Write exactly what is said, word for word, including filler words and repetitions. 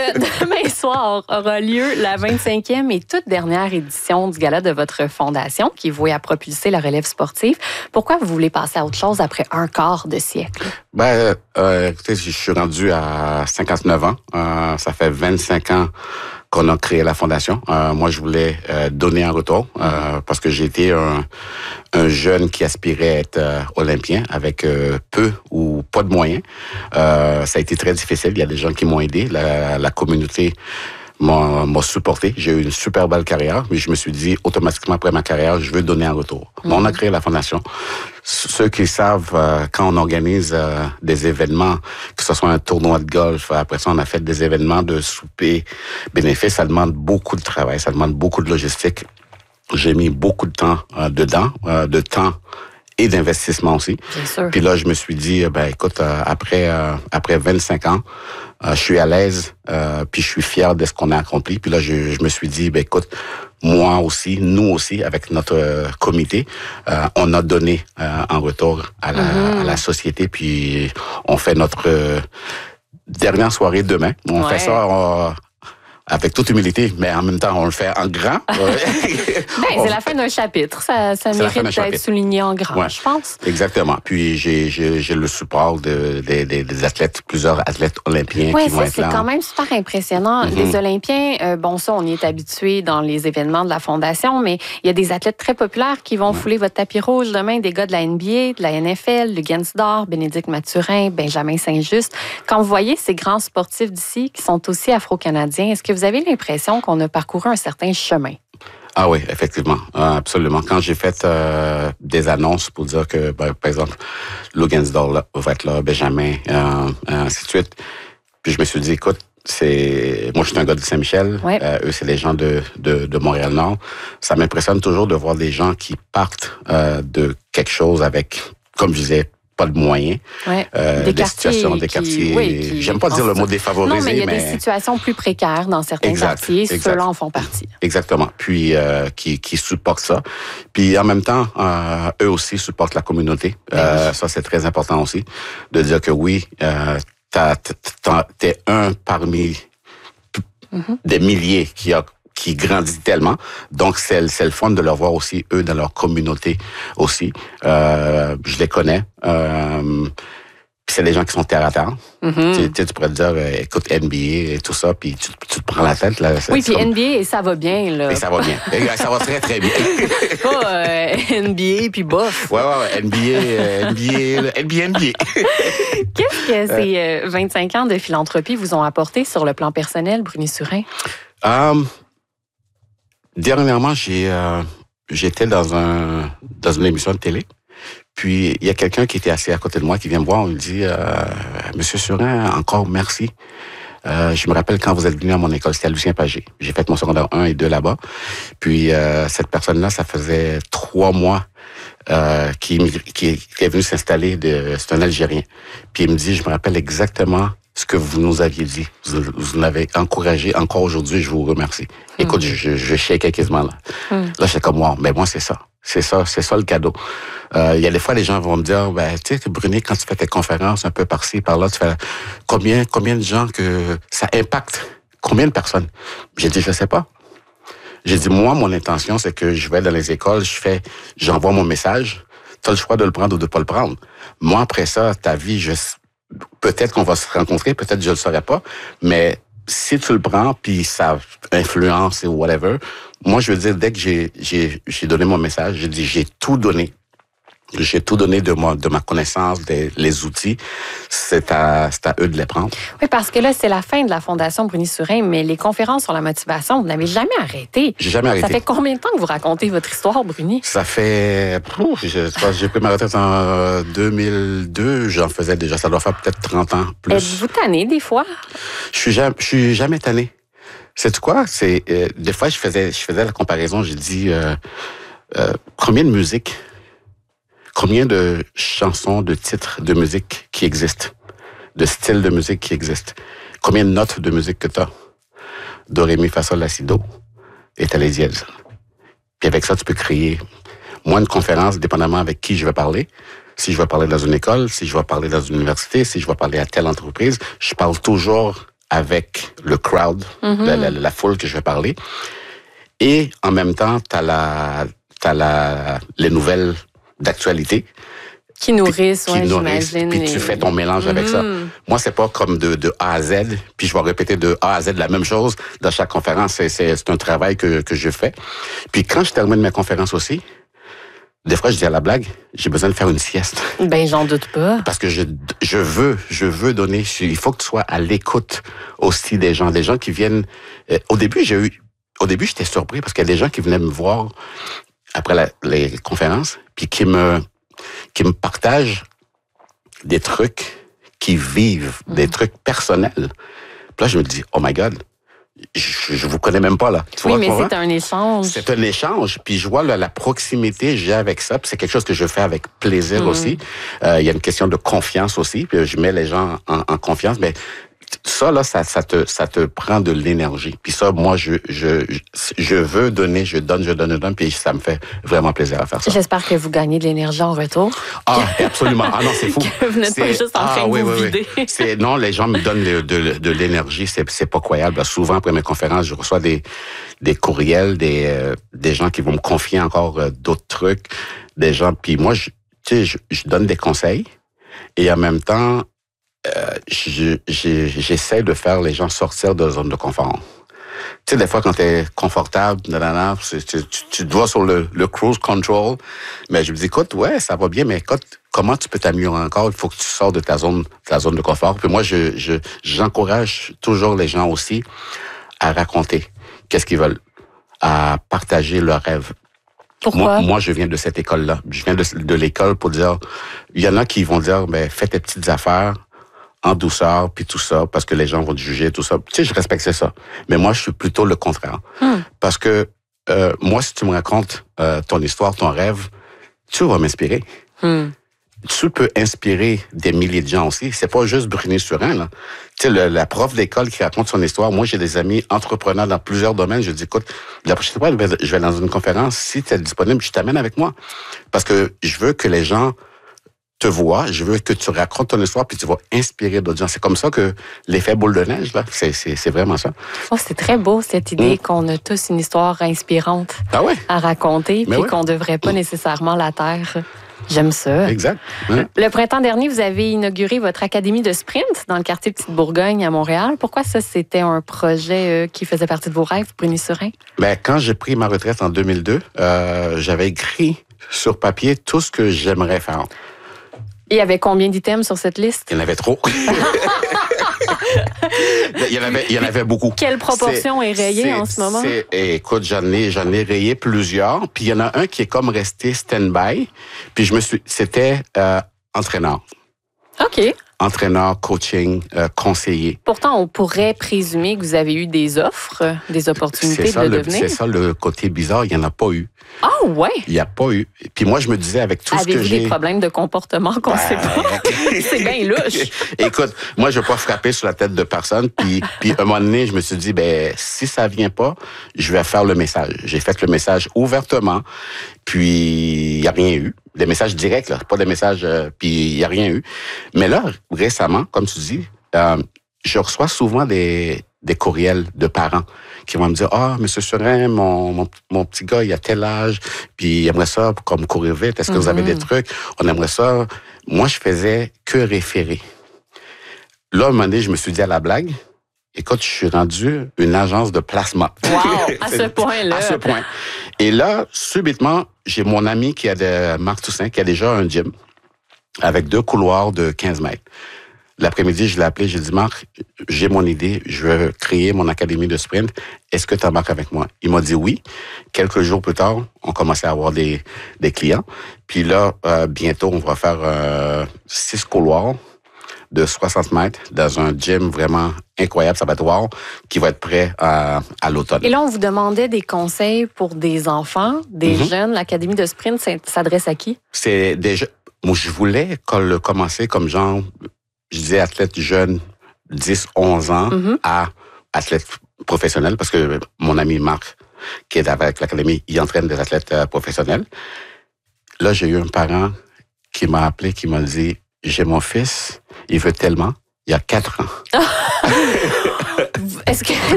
demain soir aura lieu la vingt-cinquième et toute dernière édition du gala de votre fondation qui est vouée à propulser la relève sportive. Pourquoi vous voulez passer à autre chose après un quart de siècle? Ben, euh, écoutez, je suis rendu à cinquante-neuf ans. Euh, ça fait vingt-cinq ans qu'on a créé la fondation. Euh, moi, je voulais euh, donner en retour euh, parce que j'étais un, un jeune qui aspirait à être euh, olympien avec euh, peu ou pas de moyens. Euh, ça a été très difficile. Il y a des gens qui m'ont aidé. La, la communauté m'a, m'a supporté. J'ai eu une super belle carrière, mais je me suis dit, automatiquement, après ma carrière, je veux donner en retour. Mm-hmm. On a créé la fondation. Ceux qui savent, euh, quand on organise euh, des événements, que ce soit un tournoi de golf, après ça, on a fait des événements de souper bénéfices, ça demande beaucoup de travail, ça demande beaucoup de logistique. J'ai mis beaucoup de temps euh, dedans, euh, de temps et d'investissement aussi. Bien sûr. Puis là, je me suis dit, ben écoute, euh, après euh, après vingt-cinq ans, euh, je suis à l'aise, euh, puis je suis fier de ce qu'on a accompli. Puis là, je, je me suis dit, ben écoute, moi aussi, nous aussi, avec notre euh, comité, euh, on a donné euh, en retour à la, mm-hmm. à la société, puis on fait notre euh, dernière soirée demain. On ouais. fait ça... On, avec toute humilité, mais en même temps, on le fait en grand. ben, c'est la fin d'un chapitre. Ça, ça mérite d'être chapitre. souligné en grand, ouais. je pense. Exactement. Puis, j'ai, j'ai, j'ai le support de, de, de, des athlètes, plusieurs athlètes olympiens ouais, qui vont ça, être là. là. C'est quand même super impressionnant. Mm-hmm. Les Olympiens, euh, bon, ça, on y est habitué dans les événements de la Fondation, mais il y a des athlètes très populaires qui vont ouais. fouler votre tapis rouge demain, des gars de la N B A, de la N F L, le Gainsdor, Bénédicte Mathurin, Benjamin Saint-Just. Quand vous voyez ces grands sportifs d'ici qui sont aussi afro-canadiens, est-ce que vous avez l'impression qu'on a parcouru un certain chemin? Ah oui, effectivement, absolument. Quand j'ai fait euh, des annonces pour dire que, ben, par exemple, Lou Gainsdor là, va être là, Benjamin, euh, ainsi de suite, puis je me suis dit, écoute, c'est moi je suis un gars de Saint-Michel, ouais. euh, eux c'est les gens de, de, de Montréal-Nord. Ça m'impressionne toujours de voir des gens qui partent euh, de quelque chose avec, comme je disais, pas de moyens, ouais. euh, des, des quartiers situations, des qui, quartiers. Oui, qui, j'aime pas dire le mot défavorisé, non, mais il y a mais... des situations plus précaires dans certains exact, quartiers. Ceux-là en font partie. Exactement. Puis euh, qui, qui supportent ça. Puis en même temps, euh, eux aussi supportent la communauté. Ben euh, oui. Ça c'est très important aussi de dire que oui, euh, t'as, t'as, t'es un parmi mm-hmm. des milliers qui a qui grandit tellement. Donc, c'est, c'est le fun de leur voir aussi, eux, dans leur communauté aussi. Euh, je les connais. Euh, c'est des gens qui sont terre à terre. Mm-hmm. Tu, tu pourrais te dire, écoute, N B A et tout ça, puis tu, tu te prends la tête. Là, oui, puis comme... N B A, ça va bien. Là. Et ça va bien. Ça va très, très bien. Pas euh, N B A puis bof. Ouais, ouais, ouais. N B A, N B A, N B A, N B A. Qu'est-ce que ces euh, vingt-cinq ans de philanthropie vous ont apporté sur le plan personnel, Bruni Surin? Um, Dernièrement, j'ai euh, j'étais dans un dans une émission de télé. Puis il y a quelqu'un qui était assis à côté de moi qui vient me voir, on me dit euh, Monsieur Surin, encore merci. Euh, je me rappelle quand vous êtes venu à mon école, c'était à Lucien Pagé. J'ai fait mon secondaire un et deux là-bas. Puis euh, cette personne-là, ça faisait trois mois euh, qui, qui, qui est venu s'installer. De, c'est un Algérien. Puis il me dit, je me rappelle exactement ce que vous nous aviez dit. Vous, vous m'avez encouragé. Encore aujourd'hui, je vous remercie. Mm. Écoute, je, je, je shakais quasiment là. Mm. Là, j'étais comme, wow, mais moi, c'est ça. C'est ça, c'est ça le cadeau. Euh, il y a des fois, les gens vont me dire, ben, tu sais, Bruni, quand tu fais tes conférences un peu par-ci, par-là, tu fais combien, combien de gens que ça impacte? Combien de personnes? J'ai dit, je sais pas. J'ai dit, moi, mon intention, c'est que je vais dans les écoles, je fais, j'envoie mon message. Tu as le choix de le prendre ou de pas le prendre. Moi, après ça, ta vie, je, peut-être qu'on va se rencontrer, peut-être je le saurais pas, mais si tu le prends, puis ça influence et whatever, moi, je veux dire, dès que j'ai, j'ai, j'ai donné mon message, j'ai dit, j'ai tout donné. J'ai tout donné de ma, de ma connaissance, des, les outils. C'est à, c'est à eux de les prendre. Oui, parce que là, c'est la fin de la Fondation Bruni Surin, mais les conférences sur la motivation, vous n'avez jamais arrêté. J'ai jamais arrêté. Ça fait combien de temps que vous racontez votre histoire, Bruni? Ça fait... Ouf, je, j'ai pris ma retraite en deux mille deux. J'en faisais déjà. Ça doit faire peut-être trente ans plus. Êtes-vous tanné des fois? Je suis jamais, je suis jamais tanné. Sais-tu quoi? C'est, euh, des fois, je faisais, je faisais la comparaison. J'ai dit, euh, euh, combien de musique... Combien de chansons, de titres de musique qui existent, de styles de musique qui existent? Combien de notes de musique que tu as? Do, ré, mi, fa, sol, la, si, do. Et t'as les dièses. Puis avec ça, tu peux créer. Moi, une conférence, dépendamment avec qui je vais parler. Si je vais parler dans une école, si je vais parler dans une université, si je vais parler à telle entreprise, je parle toujours avec le crowd, mm-hmm. la, la, la foule que je vais parler. Et en même temps, t'as la, t'as la, les nouvelles d'actualité. Qui nourrissent, qui ouais, nourrissent, j'imagine. Puis tu fais ton mélange mm-hmm. avec ça. Moi, c'est pas comme de, de A à Z, puis je vais répéter de A à Z la même chose dans chaque conférence. C'est, c'est, c'est un travail que, que je fais. Puis quand je termine mes conférences aussi, des fois, je dis à la blague, j'ai besoin de faire une sieste. Ben, j'en doute pas. Parce que je, je veux, je veux donner, il faut que tu sois à l'écoute aussi des gens, des gens qui viennent, euh, au début, j'ai eu, au début, j'étais surpris parce qu'il y a des gens qui venaient me voir après la, les conférences, puis qui me, qui me partagent des trucs qui vivent, mmh. des trucs personnels. Puis là, je me dis, oh my God, je, je vous connais même pas, là. Tu oui, vois, mais c'est c'est un échange. C'est un échange. Puis je vois là, la proximité que j'ai avec ça. Puis c'est quelque chose que je fais avec plaisir mmh. aussi. Euh, il y a une question de confiance aussi. Puis je mets les gens en, en confiance. Mais ça, là, ça, ça te, ça te prend de l'énergie. Puis ça, moi, je, je, je veux donner, je donne, je donne, je donne. Puis ça me fait vraiment plaisir à faire ça. J'espère que vous gagnez de l'énergie en retour. Ah, absolument. Ah non, c'est fou. Que vous n'êtes c'est, pas juste en train ah, de oui, vous oui, vider. Oui. C'est, non, les gens me donnent de, de, de l'énergie. C'est, c'est pas croyable. Souvent, après mes conférences, je reçois des, des courriels, des, euh, des gens qui vont me confier encore euh, d'autres trucs. Des gens, puis moi, je, tu sais, je, je donne des conseils. Et en même temps, Euh, je, je, j'essaie de faire les gens sortir de la zone de confort. Tu sais, des fois, quand t'es confortable, nanana, tu, tu, tu te vois sur le, le cruise control, mais je me dis, écoute, ouais, ça va bien, mais écoute, comment tu peux t'améliorer encore? Il faut que tu sors de ta zone, ta zone de confort. Puis moi, je, je, j'encourage toujours les gens aussi à raconter qu'est-ce qu'ils veulent, à partager leurs rêves. Pourquoi? Moi, moi, je viens de cette école-là. Je viens de, de l'école pour dire, il y en a qui vont dire, ben, fais tes petites affaires, en douceur, puis tout ça, parce que les gens vont te juger, tout ça. Tu sais, je respecte ça. Mais moi, je suis plutôt le contraire. Hmm. Parce que euh, moi, si tu me racontes euh, ton histoire, ton rêve, tu vas m'inspirer. Hmm. Tu peux inspirer des milliers de gens aussi. C'est pas juste Brunet Surin, là. Tu sais, le, la prof d'école qui raconte son histoire. Moi, j'ai des amis entrepreneurs dans plusieurs domaines. Je dis, écoute, la prochaine fois, je vais dans une conférence. Si tu es disponible, je t'amène avec moi. Parce que je veux que les gens te vois, je veux que tu racontes ton histoire puis tu vas inspirer d'autres gens. C'est comme ça que l'effet boule de neige, là, c'est, c'est, c'est vraiment ça. Oh, c'est très beau, cette idée mmh. qu'on a tous une histoire inspirante ah ouais? à raconter Mais puis ouais. qu'on ne devrait pas nécessairement la taire. J'aime ça. Exact. Ouais. Le printemps dernier, vous avez inauguré votre académie de sprint dans le quartier Petite-Bourgogne à Montréal. Pourquoi ça, c'était un projet euh, qui faisait partie de vos rêves, Brunet Surin? Ben, quand j'ai pris ma retraite en deux mille deux, euh, j'avais écrit sur papier tout ce que j'aimerais faire. Il y avait combien d'items sur cette liste? Il y en avait trop. il, y en avait, il y en avait beaucoup. Quelle proportion c'est, est rayée c'est, en ce moment? C'est, écoute, j'en ai, j'en ai rayé plusieurs. Puis il y en a un qui est comme resté stand-by. Puis je me suis... C'était euh, entraîneur. OK. Entraîneur, coaching, euh, conseiller. Pourtant, on pourrait présumer que vous avez eu des offres, des opportunités c'est ça, de le le, devenir. C'est ça le côté bizarre, il n'y en a pas eu. Ah oh, ouais? Il n'y a pas eu. Puis moi, je me disais avec tout Avez-vous ce que j'ai... des problèmes de comportement qu'on ne ben... sait pas? C'est bien louche. Écoute, moi, je ne veux pas frapper sur la tête de personne. Puis, puis à un moment donné, je me suis dit, ben si ça ne vient pas, je vais faire le message. J'ai fait le message ouvertement. Puis, il n'y a rien eu. Des messages directs, là, pas des messages... Euh, puis, il n'y a rien eu. Mais là, récemment, comme tu dis, euh, je reçois souvent des, des courriels de parents qui vont me dire « Ah, oh, Monsieur Surin, mon, mon, mon petit gars, il a tel âge, puis il aimerait ça comme courir vite. Est-ce que mm-hmm. vous avez des trucs? On aimerait ça. » Moi, je faisais que référer. Là, un moment donné, je me suis dit à la blague, écoute, je suis rendu une agence de placement. Wow! À ce point-là. À ce point. Et là, subitement, j'ai mon ami qui a de Marc Toussaint, qui a déjà un gym avec deux couloirs de quinze mètres. L'après-midi, je l'ai appelé, j'ai dit, Marc, j'ai mon idée, je veux créer mon académie de sprint. Est-ce que tu embarques avec moi? Il m'a dit oui. Quelques jours plus tard, on commençait à avoir des, des clients. Puis là, euh, bientôt, on va faire euh, six couloirs de soixante mètres dans un gym vraiment incroyable, ça va être wow, qui va être prêt à, à l'automne. Et là, on vous demandait des conseils pour des enfants, des mm-hmm. jeunes. L'Académie de sprint s'adresse à qui? C'est des jeunes. Moi, je voulais commencer comme genre, je disais athlète jeune, dix, onze ans, mm-hmm. à athlète professionnel, parce que mon ami Marc, qui est avec l'Académie, il entraîne des athlètes euh, professionnels. Là, j'ai eu un parent qui m'a appelé, qui m'a dit, j'ai mon fils, il veut tellement, Il y a quatre ans. Est-ce que